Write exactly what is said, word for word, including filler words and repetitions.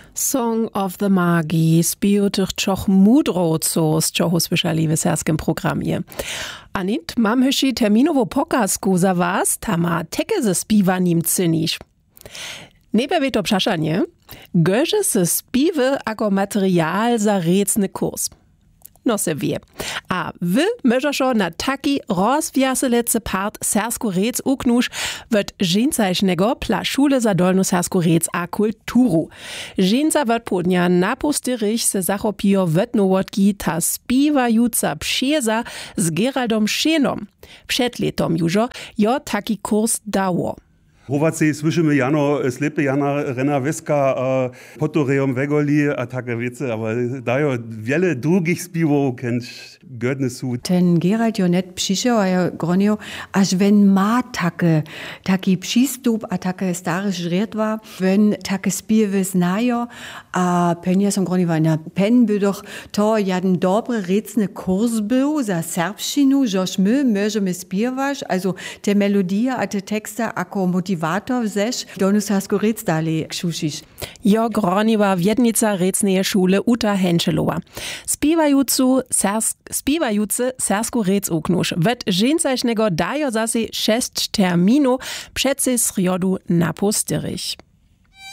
Song of the Magi spielt tych czoch mudro, co z czochu słyszeli w serskim programie. A nit mam hyši terminowo pokazku za was, tama teke ze spiwanim cynisz. Nebe to przaszanie, göże se spiwy jako material za recny kurs. No se wie. A wy możesz na taki rozwiaselecy part sersku rec uknusz wird żeńcajsznego pla szule za dolnu sersku rec a kulturu. Żeńca wird podnia napustyrich se zachopio wetnowotki ta spiwajuca pšieza z Geraldom Šenom. Przed letom jużo jo taki kurs dało. Hovacej słyszymy jano slepy Jana Rena Weska, uh, Potoreum Vegoli, a takie wiece, aber dajo wiele drugich spiwów kennt gördne su. Ten Gerald jo net przyszedł, a ja gronio, aż wenn ma takie, taki przystup, a takie stare żret war, wenn takie spiwy znajo, a penja są groniwa na pen by doch to jeden dobry recny kurs był za serbszczynu, żoż my możemy spiewać, also te melodia, a te tekste ako motivacja Motivator zesz, donu sersku rec dalej kšušiš. Jo groniwa wjednica recneje szule Uta Henschelowa. Spiwajucu sers, spiwajucy sersku rec uknusz. Wet żeńcajsznego dajo zase šest terminu przed se sriodu napustyrich.